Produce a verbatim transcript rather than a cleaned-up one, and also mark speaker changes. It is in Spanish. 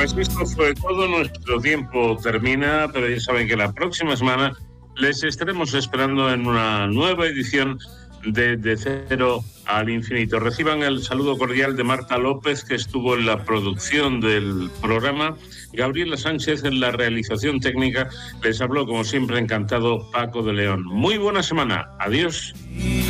Speaker 1: Pues esto fue todo, nuestro tiempo termina, pero ya saben que la próxima semana les estaremos esperando en una nueva edición de De Cero al Infinito. Reciban el saludo cordial de Marta López, que estuvo en la producción del programa, Gabriela Sánchez en la realización técnica. Les habló, como siempre, encantado, Paco de León. Muy buena semana. Adiós.